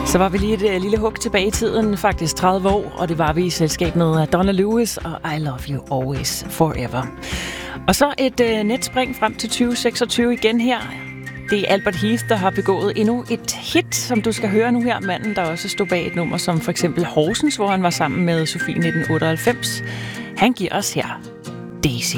Så var vi lige et lille hug tilbage i tiden, faktisk 30 år, og det var vi i selskab med Donna Lewis og I Love You Always Forever. Og så et netspring frem til 2026 igen her. Det er Albert Heath, der har begået endnu et hit, som du skal høre nu her. Manden, der også stod bag et nummer som for eksempel Horsens, hvor han var sammen med Sofie 1998. Han giver os her Daisy.